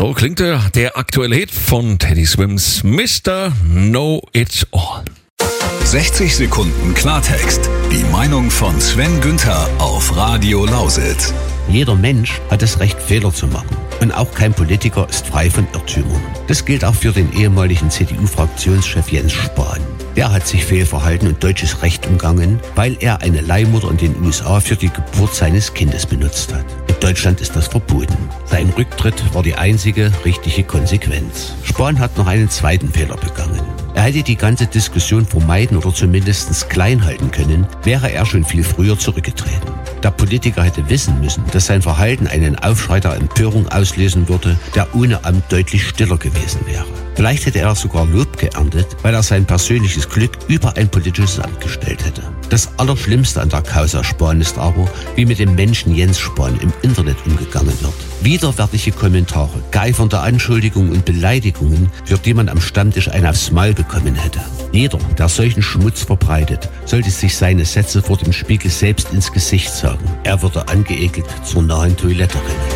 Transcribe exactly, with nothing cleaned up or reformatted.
So klingt er, der aktuelle Hit von Teddy Swims, Mister Know It All. sechzig Sekunden Klartext. Die Meinung von Sven Günther auf Radio Lausitz. Jeder Mensch hat das Recht, Fehler zu machen. Und auch kein Politiker ist frei von Irrtümern. Das gilt auch für den ehemaligen C D U-Fraktionschef Jens Spahn. Der hat sich fehlverhalten und deutsches Recht umgangen, weil er eine Leihmutter in den U S A für die Geburt seines Kindes benutzt hat. In Deutschland ist das verboten. Sein Rücktritt war die einzige richtige Konsequenz. Spahn hat noch einen zweiten Fehler begangen. Er hätte die ganze Diskussion vermeiden oder zumindest klein halten können, wäre er schon viel früher zurückgetreten. Der Politiker hätte wissen müssen, dass sein Verhalten einen Aufschrei der Empörung auslösen würde, der ohne Amt deutlich stiller gewesen wäre. Vielleicht hätte er sogar Lob geerntet, weil er sein persönliches Glück über ein politisches Amt gestellt hätte. Das Allerschlimmste an der Causa Spahn ist aber, wie mit dem Menschen Jens Spahn im Internet umgegangen wird. Widerwärtige Kommentare, geifernde Anschuldigungen und Beleidigungen, für die man am Stammtisch einen aufs Maul bekommen hätte. Jeder, der solchen Schmutz verbreitet, sollte sich seine Sätze vor dem Spiegel selbst ins Gesicht sagen. Er würde angeekelt zur nahen Toilette rennen.